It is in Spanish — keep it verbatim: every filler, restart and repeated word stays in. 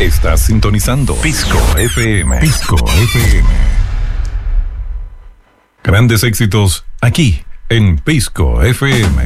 Estás sintonizando Pisco F M. Pisco F M. Grandes éxitos aquí en Pisco F M.